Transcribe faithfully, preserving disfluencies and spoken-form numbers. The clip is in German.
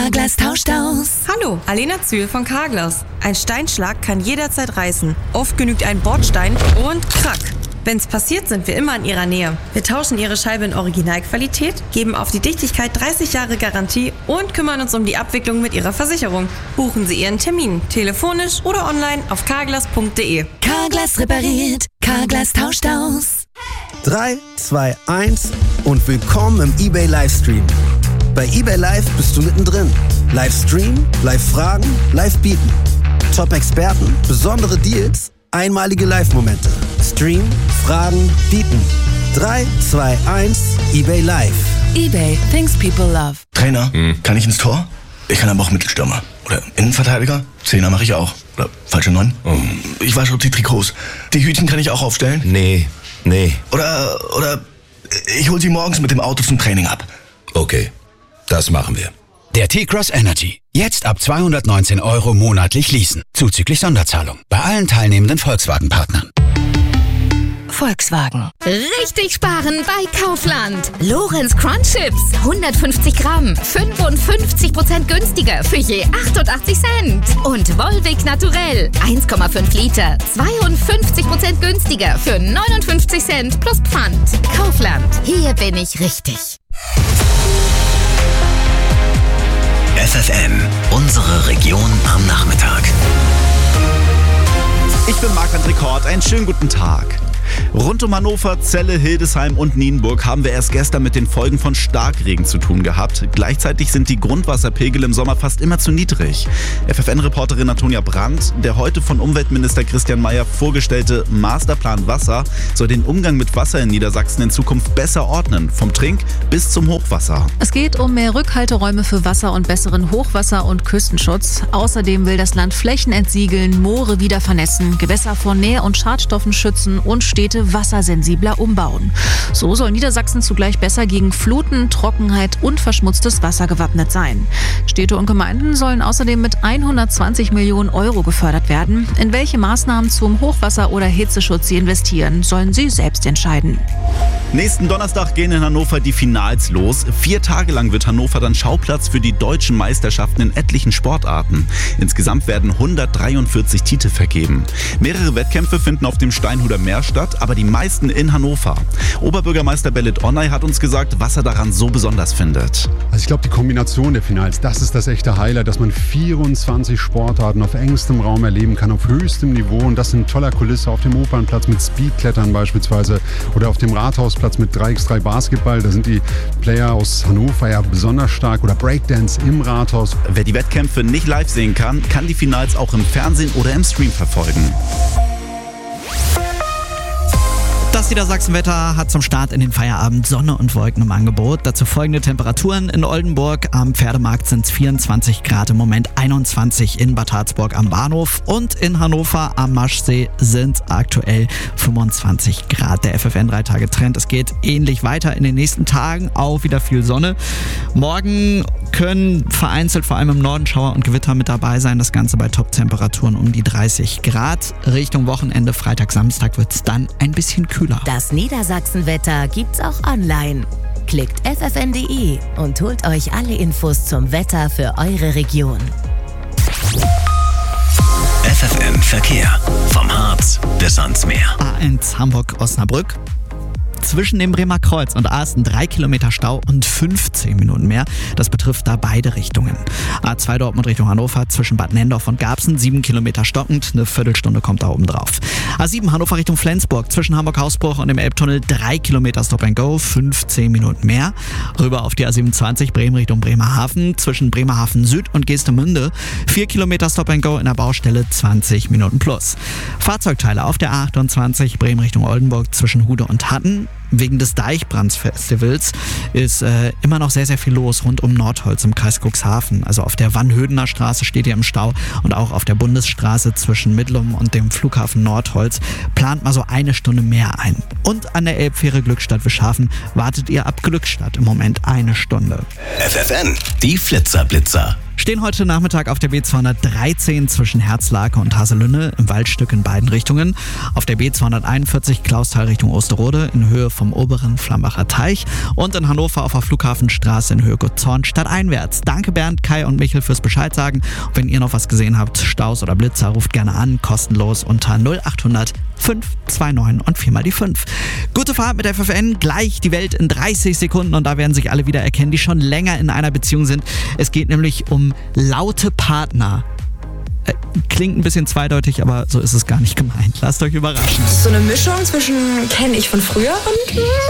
Carglass tauscht aus. Hallo, Alena Zühl von Carglass. Ein Steinschlag kann jederzeit reißen. Oft genügt ein Bordstein und krack. Wenn's passiert, sind wir immer in Ihrer Nähe. Wir tauschen Ihre Scheibe in Originalqualität, geben auf die Dichtigkeit dreißig Jahre Garantie und kümmern uns um die Abwicklung mit Ihrer Versicherung. Buchen Sie Ihren Termin, telefonisch oder online auf carglass punkt de. Carglass repariert, Carglass tauscht aus. drei, zwei, eins und willkommen im eBay Livestream. Bei eBay Live bist du mittendrin. Livestream, Live-Fragen, Live-Bieten. Top-Experten, besondere Deals, einmalige Live-Momente. Stream, Fragen, Bieten. drei, zwei, eins, eBay Live. eBay, things people love. Trainer, hm. kann ich ins Tor? Ich kann aber auch Mittelstürmer. Oder Innenverteidiger? Zehner mache ich auch. Oder falsche Neun? Oh. Ich wasche auch die Trikots. Die Hütchen kann ich auch aufstellen? Nee, nee. Oder, oder ich hol sie morgens mit dem Auto zum Training ab. Okay, das machen wir. Der T-Cross Energy. Jetzt ab zweihundertneunzehn Euro monatlich leasen. Zuzüglich Sonderzahlung. Bei allen teilnehmenden Volkswagen-Partnern. Volkswagen. Richtig sparen bei Kaufland. Lorenz Crunch Chips. hundertfünfzig Gramm. fünfundfünfzig Prozent günstiger für je achtundachtzig Cent. Und Volvic Naturell. eins Komma fünf Liter. zweiundfünfzig Prozent günstiger für neunundfünfzig Cent plus Pfand. Kaufland. Hier bin ich richtig. F F M, unsere Region am Nachmittag. Ich bin Marc-André Kort, einen schönen guten Tag. Rund um Hannover, Celle, Hildesheim und Nienburg haben wir erst gestern mit den Folgen von Starkregen zu tun gehabt. Gleichzeitig sind die Grundwasserpegel im Sommer fast immer zu niedrig. F F N-Reporterin Antonia Brandt, der heute von Umweltminister Christian Mayer vorgestellte Masterplan Wasser soll den Umgang mit Wasser in Niedersachsen in Zukunft besser ordnen, vom Trink- bis zum Hochwasser. Es geht um mehr Rückhalteräume für Wasser und besseren Hochwasser- und Küstenschutz. Außerdem will das Land Flächen entsiegeln, Moore wieder vernässen, Gewässer vor Nähr- und Schadstoffen schützen und Städte wassersensibler umbauen. So soll Niedersachsen zugleich besser gegen Fluten, Trockenheit und verschmutztes Wasser gewappnet sein. Städte und Gemeinden sollen außerdem mit hundertzwanzig Millionen Euro gefördert werden. In welche Maßnahmen zum Hochwasser- oder Hitzeschutz sie investieren, sollen sie selbst entscheiden. Nächsten Donnerstag gehen in Hannover die Finals los. Vier Tage lang wird Hannover dann Schauplatz für die deutschen Meisterschaften in etlichen Sportarten. Insgesamt werden hundertdreiundvierzig Titel vergeben. Mehrere Wettkämpfe finden auf dem Steinhuder Meer statt, aber die meisten in Hannover. Oberbürgermeister Belit Onay hat uns gesagt, was er daran so besonders findet. Also ich glaube, die Kombination der Finals, das ist das echte Highlight, dass man vierundzwanzig Sportarten auf engstem Raum erleben kann, auf höchstem Niveau, und das in toller Kulisse auf dem Opernplatz mit Speedklettern beispielsweise oder auf dem Rathausplatz mit drei gegen drei Basketball. Da sind die Player aus Hannover ja besonders stark, oder Breakdance im Rathaus. Wer die Wettkämpfe nicht live sehen kann, kann die Finals auch im Fernsehen oder im Stream verfolgen. Das Niedersachsenwetter hat zum Start in den Feierabend Sonne und Wolken im Angebot. Dazu folgende Temperaturen: in Oldenburg am Pferdemarkt sind es vierundzwanzig Grad, im Moment einundzwanzig in Bad Harzburg am Bahnhof, und in Hannover am Maschsee sind aktuell fünfundzwanzig Grad. Der F F N drei Tage Trend, es geht ähnlich weiter in den nächsten Tagen, auch wieder viel Sonne. Morgen können vereinzelt vor allem im Norden Schauer und Gewitter mit dabei sein, das Ganze bei Top-Temperaturen um die dreißig Grad. Richtung Wochenende, Freitag, Samstag wird es dann ein bisschen kühler. Das Niedersachsenwetter gibt's auch online. Klickt f f n punkt d e und holt euch alle Infos zum Wetter für eure Region. F F M Verkehr. Vom Harz bis ans Meer. A eins Hamburg-Osnabrück. Zwischen dem Bremer Kreuz und Asten drei Kilometer Stau und fünfzehn Minuten mehr. Das betrifft da beide Richtungen. A zwei Dortmund Richtung Hannover zwischen Bad Nendorf und Garbsen sieben Kilometer stockend. Eine Viertelstunde kommt da oben drauf. A sieben Hannover Richtung Flensburg zwischen Hamburg-Hausbruch und dem Elbtunnel drei Kilometer Stop and Go, fünfzehn Minuten mehr. Rüber auf die A siebenundzwanzig Bremen Richtung Bremerhaven zwischen Bremerhaven Süd und Geestemünde vier Kilometer Stop and Go in der Baustelle, zwanzig Minuten plus. Fahrzeugteile auf der A achtundzwanzig Bremen Richtung Oldenburg zwischen Hude und Hatten. Wegen des Deichbrandsfestivals ist äh, immer noch sehr, sehr viel los rund um Nordholz im Kreis Cuxhaven. Also auf der Wannhödener Straße steht ihr im Stau, und auch auf der Bundesstraße zwischen Midlum und dem Flughafen Nordholz plant mal so eine Stunde mehr ein. Und an der Elbfähre Glückstadt-Wischhafen wartet ihr ab Glückstadt im Moment eine Stunde. F F N, die Flitzer-Blitzer. Stehen heute Nachmittag auf der B zweihundertdreizehn zwischen Herzlake und Haselünne im Waldstück in beiden Richtungen. Auf der B zweihunderteinundvierzig Klausthal Richtung Osterode in Höhe vom oberen Flambacher Teich. Und in Hannover auf der Flughafenstraße in Höhe Gutshorn stadteinwärts. Danke Bernd, Kai und Michel fürs Bescheid sagen. Und wenn ihr noch was gesehen habt, Staus oder Blitzer, ruft gerne an, kostenlos unter null acht hundert fünf zwei neun und viermal die fünf. Gute Fahrt mit F F N, gleich die Welt in dreißig Sekunden und da werden sich alle wieder erkennen, die schon länger in einer Beziehung sind. Es geht nämlich um laute Partner. Äh, klingt ein bisschen zweideutig, aber so ist es gar nicht gemeint. Lasst euch überraschen. So eine Mischung zwischen kenne ich von früher und